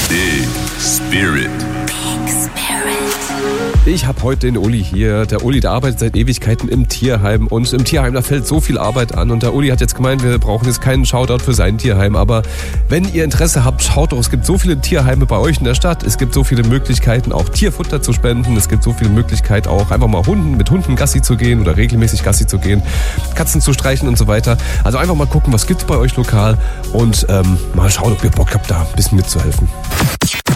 Big Spirit. Ich habe heute den Uli hier. Der Uli, der arbeitet seit Ewigkeiten im Tierheim. Und im Tierheim, da fällt so viel Arbeit an. Und der Uli hat jetzt gemeint, wir brauchen jetzt keinen Shoutout für sein Tierheim. Aber wenn ihr Interesse habt, schaut doch, es gibt so viele Tierheime bei euch in der Stadt. Es gibt so viele Möglichkeiten, auch Tierfutter zu spenden. Es gibt so viele Möglichkeiten, auch einfach mal mit Hunden Gassi zu gehen oder regelmäßig Gassi zu gehen, Katzen zu streichen und so weiter. Also einfach mal gucken, was gibt's bei euch lokal und mal schauen, ob ihr Bock habt, da ein bisschen mitzuhelfen.